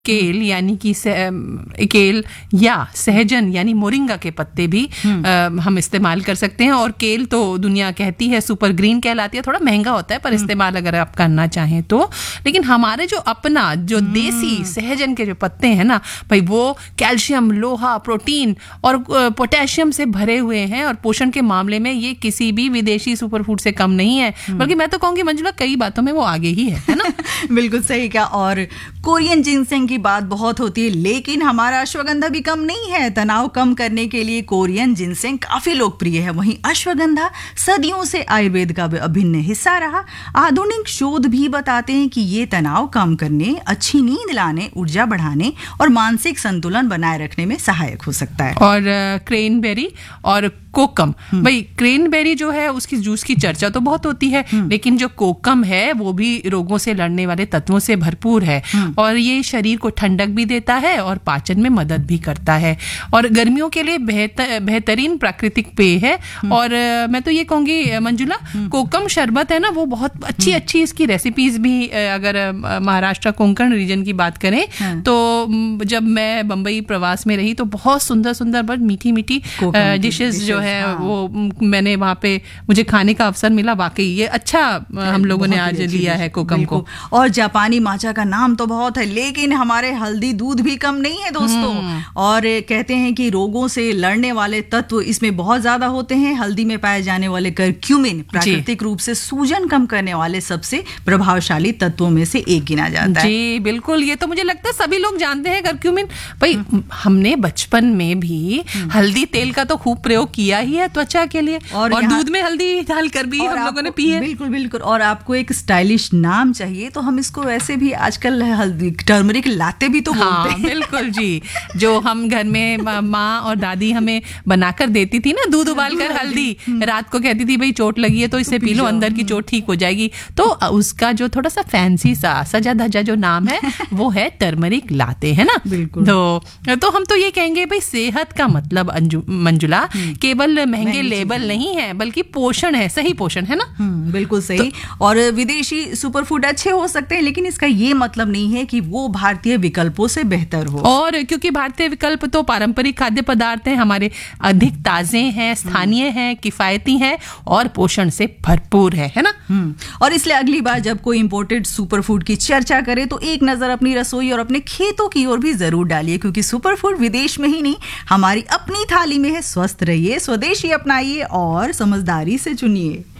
केल यानी कि केल या सहजन यानी मोरिंगा के पत्ते भी हम इस्तेमाल कर सकते हैं। और केल तो दुनिया कहती है सुपर ग्रीन कहलाती है, थोड़ा महंगा होता है पर इस्तेमाल अगर आप करना चाहें तो। लेकिन हमारे जो अपना जो देसी सहजन के जो पत्ते हैं ना भाई, वो कैल्शियम, लोहा, प्रोटीन और पोटेशियम से भरे हुए हैं और पोषण के मामले में ये किसी भी विदेशी सुपर फूड से कम नहीं है, बल्कि मैं तो कहूंगी मंजुला कई बातों में वो आगे ही है ना। बिल्कुल सही कहा। और कोरियन जिनसेंग की बात बहुत होती है, लेकिन हमारा अश्वगंधा भी कम नहीं है। तनाव कम करने के लिए कोरियन जिनसेंग काफी लोकप्रिय है। वहीं अश्वगंधा सदियों से आयुर्वेद का अभिन्न हिस्सा रहा। आधुनिक शोध भी बताते हैं कि ये तनाव कम करने, अच्छी नींद लाने, ऊर्जा बढ़ाने और मानसिक संतुलन बनाए रखने में सहायक हो सकता है। और क्रेनबेरी और कोकम, भाई क्रेनबेरी जो है उसकी जूस की चर्चा तो बहुत होती है, लेकिन जो कोकम है वो भी रोगों से लड़ने वाले तत्वों से भरपूर है और ये शरीर को ठंडक भी देता है और पाचन में मदद भी करता है और गर्मियों के लिए बेहतरीन प्राकृतिक पेय है। और मैं तो ये कहूंगी मंजुला, कोकम शरबत है ना, वो बहुत अच्छी इसकी रेसिपीज भी, अगर महाराष्ट्र कोंकण रीजन की बात करें तो जब मैं बंबई प्रवास में रही तो बहुत सुंदर बहुत मीठी डिशेस जो है वो मैंने वहाँ पे मुझे खाने का अवसर मिला। वाकई ये अच्छा हम लोगों ने आज लिया है कोकम को। और जापानी माचा का नाम तो बहुत है, लेकिन हमारे हल्दी दूध भी कम नहीं है दोस्तों। और कहते हैं कि रोगों से लड़ने वाले तत्व इसमें बहुत ज्यादा होते हैं। हल्दी में पाए जाने वाले करक्यूमिन प्राकृतिक रूप से सूजन कम करने वाले सबसे प्रभावशाली तत्वों में से एक गिना जाता है। जी बिल्कुल, ये तो मुझे लगता है सभी लोग जानते हैं करक्यूमिन। भाई हमने बचपन में भी हल्दी तेल का तो खूब प्रयोग किया ही है त्वचा के लिए, और दूध में हल्दी डालकर भी हम लोगों ने पी है। बिल्कुल। और आपको एक स्टाइलिश नाम चाहिए तो हम इसको वैसे भी आजकल हल्दी टर्मरिक लाते भी तो बोलते हैं। बिल्कुल जी, जो हम घर में माँ और दादी हमें बनाकर देती थी ना, दूध उबालकर हल्दी, रात को कहती थी भाई चोट लगी है तो इसे पी लो, अंदर की चोट ठीक हो जाएगी। तो उसका जो थोड़ा सा फैंसी सा सजा धजा जो नाम है वो है टर्मरिक लाते, है ना। बिल्कुल। तो हम तो ये कहेंगे भाई सेहत का मतलब मंजुला केवल महंगे लेबल नहीं है, बल्कि पोषण है, सही पोषण, है ना। बिल्कुल सही। और विदेशी सुपरफूड अच्छे हो सकते हैं, लेकिन इसका ये मतलब नहीं है कि वो भारतीय विकल्पों से बेहतर हो। और क्योंकि भारतीय विकल्प तो पारंपरिक खाद्य पदार्थ हैं, हमारे अधिक ताजे हैं, स्थानीय हैं, किफायती हैं और पोषण से भरपूर है ना। और इसलिए अगली बार जब कोई इंपोर्टेड सुपरफूड की चर्चा करे तो एक नजर अपनी रसोई और अपने खेतों की ओर भी जरूर डालिए, क्योंकि सुपरफूड विदेश में ही नहीं हमारी अपनी थाली में है। स्वस्थ रहिए, स्वदेशी अपनाइए और समझदारी से चुनिए।